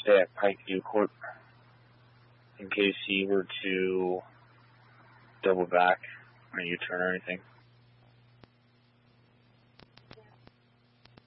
stay at Pikeview Court in case he were to double back on a U-turn or anything.